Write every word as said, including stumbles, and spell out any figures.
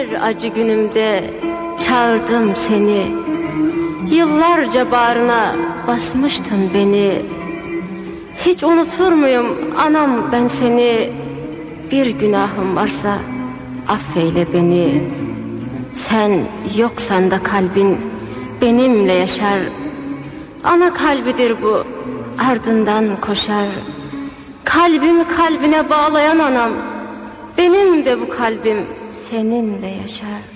Her acı günümde çağırdım seni. Yıllarca bağrına basmıştın beni. Hiç unutur muyum anam ben seni? Bir günahım varsa affeyle beni. Sen yoksan da kalbin benimle yaşar. Ana kalbidir bu, ardından koşar. Kalbimi kalbine bağlayan anam, benim de bu kalbim seninle yaşar.